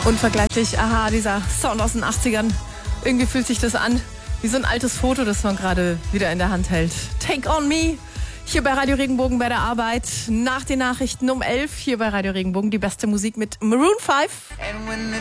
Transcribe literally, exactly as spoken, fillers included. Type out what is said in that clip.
Unvergleichlich, aha, dieser Sound aus den achtzigern. Irgendwie fühlt sich das an wie so ein altes Foto, das man gerade wieder in der Hand hält. Take on me, hier bei Radio Regenbogen bei der Arbeit. Nach den Nachrichten um elf, hier bei Radio Regenbogen die beste Musik mit Maroon five.